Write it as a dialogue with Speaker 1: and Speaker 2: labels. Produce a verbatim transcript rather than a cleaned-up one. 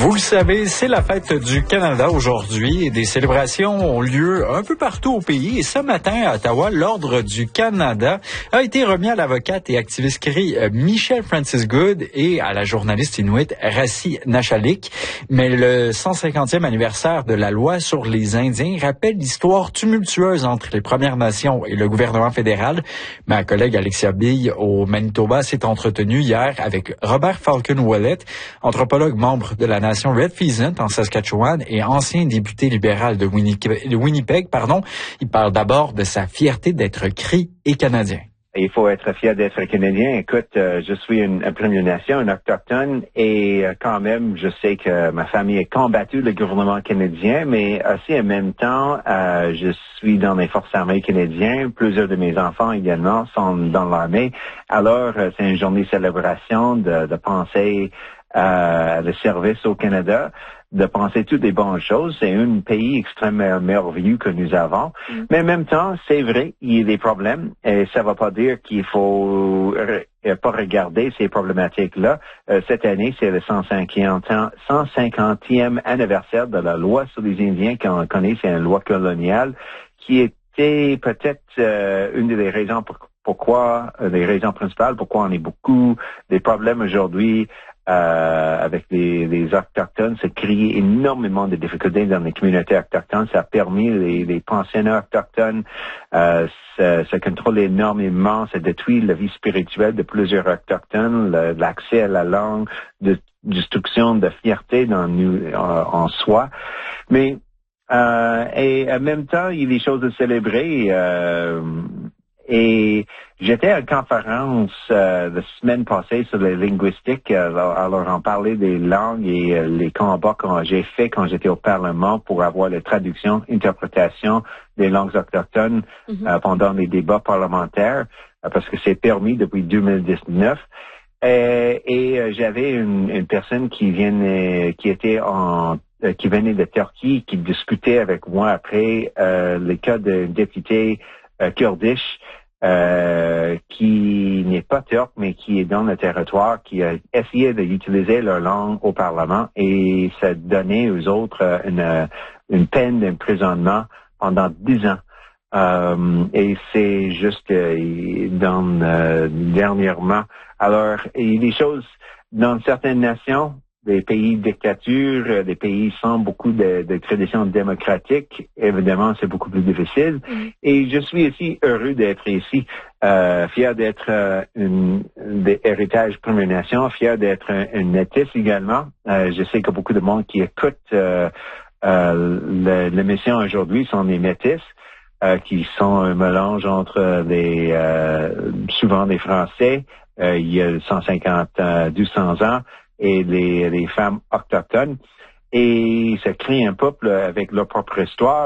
Speaker 1: Vous le savez, c'est la fête du Canada aujourd'hui et des célébrations ont lieu un peu partout au pays. Et ce matin, à Ottawa, l'Ordre du Canada a été remis à l'avocate et activiste Cree Michelle Francis Good et à la journaliste inuit Rassi Nachalik. Mais le cent cinquantième anniversaire de la loi sur les Indiens rappelle l'histoire tumultueuse entre les Premières Nations et le gouvernement fédéral. Ma collègue Alexia Bille au Manitoba s'est entretenue hier avec Robert Falcon-Ouellet, anthropologue membre de la nation Red Pheasant en Saskatchewan et ancien député libéral de Winnipeg. Winnipeg pardon. Il parle d'abord de sa fierté d'être Cree et Canadien.
Speaker 2: Il faut être fier d'être Canadien. Écoute, euh, je suis une, une Première Nation, un autochtone, et euh, quand même, je sais que ma famille a combattu le gouvernement canadien, mais aussi en même temps, euh, je suis dans les forces armées canadiennes. Plusieurs de mes enfants également sont dans l'armée. Alors, euh, c'est une journée de célébration de, de penser euh, le service au Canada, de penser toutes les bonnes choses. C'est un pays extrêmement merveilleux que nous avons. Mm. Mais en même temps, c'est vrai, il y a des problèmes et ça ne veut pas dire qu'il faut re- pas regarder ces problématiques-là. Euh, cette année, c'est le cent cinquantième anniversaire de la loi sur les Indiens qu'on connaît. C'est une loi coloniale qui était peut-être euh, une des raisons pour, pourquoi, euh, des raisons principales pourquoi on a beaucoup des problèmes aujourd'hui Euh, avec les, les Autochtones. Ça crée énormément de difficultés dans les communautés autochtones. Ça a permis les, les pensionnats autochtones, euh, ça, ça contrôle énormément, ça détruit la vie spirituelle de plusieurs autochtones, le, l'accès à la langue, de destruction de fierté dans nous, en, en soi. Mais euh, et en même temps, il y a des choses à célébrer. Euh, Et j'étais à une conférence euh, la semaine passée sur les linguistiques, alors, alors on parlait des langues et euh, les combats que j'ai fait quand j'étais au Parlement pour avoir la traduction, interprétation des langues autochtones mm-hmm. euh, pendant les débats parlementaires, euh, parce que c'est permis depuis deux mille dix-neuf. Et, et euh, j'avais une, une personne qui venait, qui était en euh, qui venait de Turquie, qui discutait avec moi après euh, le cas d'un député Euh, Kurdish, euh, qui n'est pas turc, mais qui est dans le territoire, qui a essayé d'utiliser leur langue au Parlement et ça donnait aux autres euh, une, une peine d'emprisonnement pendant dix ans. Euh, et c'est juste euh, dans euh, dernièrement. Alors, il y a des choses dans certaines nations, des pays dictature, des pays sans beaucoup de, de traditions démocratiques, évidemment, c'est beaucoup plus difficile. Mm. Et je suis aussi heureux d'être ici, euh, fier d'être euh, une, une héritage Première Nation, fier d'être un, un métis également. Euh, je sais que beaucoup de monde qui écoute euh, euh, l'émission aujourd'hui sont des métis, euh, qui sont un mélange entre les euh, souvent des Français, euh, il y a cent cinquante, deux cents ans, et les, les femmes autochtones. Et ça crée un peuple avec leur propre histoire.